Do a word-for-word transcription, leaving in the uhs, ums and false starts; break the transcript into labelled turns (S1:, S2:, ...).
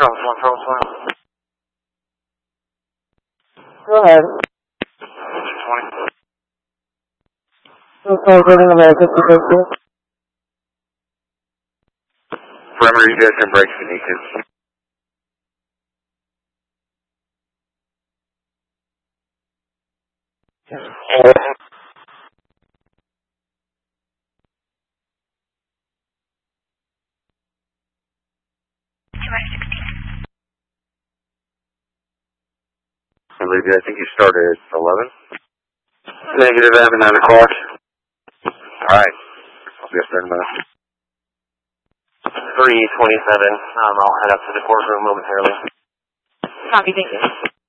S1: Charles one, Charles one.
S2: Go ahead.
S1: twenty.
S2: Okay, getting American fifty.
S1: Perimeter, you guys can break if you need to. I believe you, I think you started at eleven. Negative, I have nine o'clock. Alright. I'll be up there in a minute. three twenty-seven. Um, I'll head up to the courtroom momentarily.
S2: Copy, thank you.